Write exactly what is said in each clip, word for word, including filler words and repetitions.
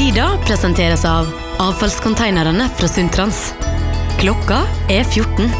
Sida presenteres av avfallskonteinerne fra Suntrans. Klokka er fjorten.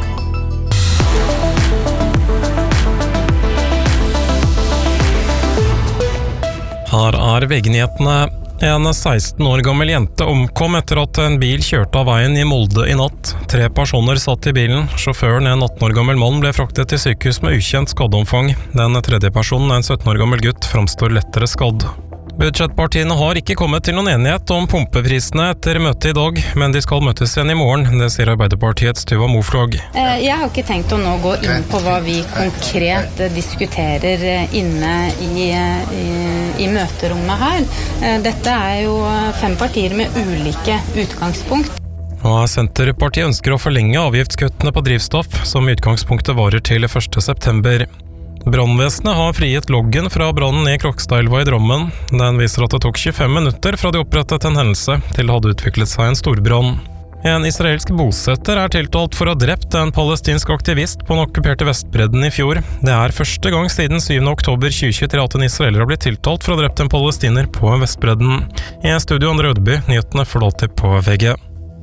Her er V G-nyhetene. En seksten år gammel jente omkom etter at en bil kjørte av veien i Molde i natt. Tre personer satt i bilen. Sjåføren, en atten år gammel mann, ble fraktet til sykehus med ukjent skadeomfang. Den tredje personen, en sytten år gammel gutt, framstår lettere skadd. Budsjettpartiene har ikke kommet til noen enighet om pumpeprisene etter møtet i dag, men de skal møtes igjen i morgen, det sier Arbeiderpartiets Tuva Moflog. Jeg har ikke tenkt å nå gå inn på hva vi konkret diskuterer inne i, i, i møterommet her. Dette er jo fem partier med ulike utgangspunkt. Og Senterpartiet ønsker å forlenge avgiftskuttene på drivstoff, som i utgangspunktet varer til første september. Brannvesenet har frigitt loggen fra brannen i Krokstadelva i Drammen. Den viser at det tok tjuefem minutter fra de opprettet en hendelse til det hadde utviklet seg en storbrann. En israelsk bosetter er tiltalt for å ha drept en palestinsk aktivist på den okkuperte Vestbredden i fjor. Det er første gang siden syvende oktober tjue tjuetre at en israeler har blitt tiltalt for å ha drept en palestiner på Vestbredden. I studio Andre Ødeby, nyhetene får du alltid på V G.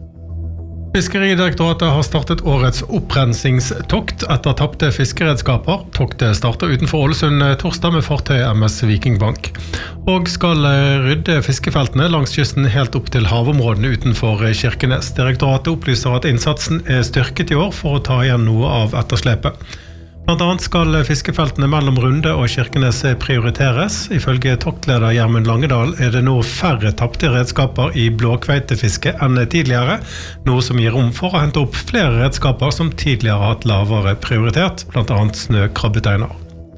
Fiskeridirektoratet har startet årets opprensingstokt etter tapte fiskeredskaper. Toktet starter utenfor Ålesund torsdag med fartøy M S Vikingbank, og skal rydde fiskefeltene langs kysten helt opp til havområdene utenfor Kirkenes. Direktoratet opplyser at innsatsen er styrket i år for å ta igjen noe av etterslepet. Blant annet skal fiskefeltene mellom Runde og Kirkenes prioriteres. Ifølge toktleder Gjermund Langedal er det nå færre tapte redskaper i blåkveitefiske enn tidligere, noe som gir rom for å hente opp flere redskaper som tidligere har hatt lavere prioritet, blant annet snøkrabbeteiner.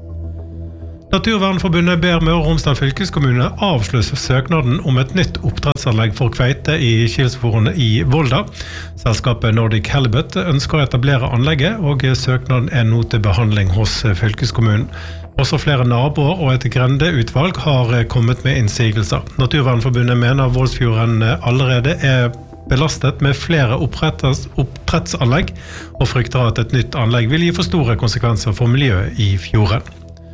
Naturvernforbundet ber Møre og Romsdal fylkeskommune avslutte søknaden om et nytt oppdrettsanlegg for kveite i Kilsfjorden i Volda. Selskapet Nordic Halibut ønsker å etablere anlegget, og søknaden er nå til behandling hos fylkeskommunen. Også flere naboer og et grendeutvalg har kommet med innsigelser. Naturvernforbundet mener Voldsfjorden allerede er belastet med flere oppdrettsanlegg, og frykter at et nytt anlegg vil gi for store konsekvenser for miljøet i fjorden.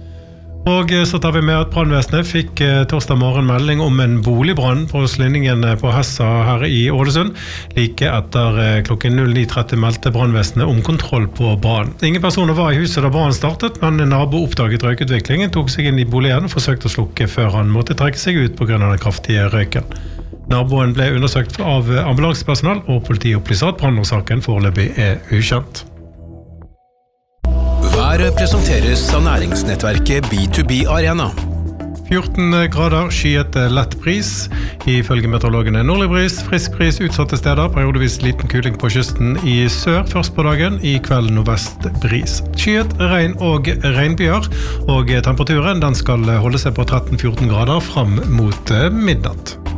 Og så tar vi med at brannvesenet fikk torsdag morgen melding om en boligbrann på slindingen på Hessa her i Ålesund. Like etter klokken ni tretti meldte brannvesenet om kontroll på brann. Ingen personer var i huset da brannen startet, men en nabo oppdaget røykutviklingen, tok seg inn i boligen og forsøkte å slukke før han måtte trekke seg ut på grunn av den kraftige røyken. Naboen ble undersøkt av ambulansepersonell, og politiet opplyser at brannårsaken foreløpig er ukjent. Været presenteres av næringsnettverket B to B Arena. fjorten grader, skyet lett bris. Ifølge meteorologene nordlig bris, frisk bris utsatte steder, periodevis liten kuling på kysten i sør først på dagen, i kveld nordvest bris. Skyet, regn og regnbyer, og temperaturen den skal holde seg på tretten til fjorten grader fram mot midnatt.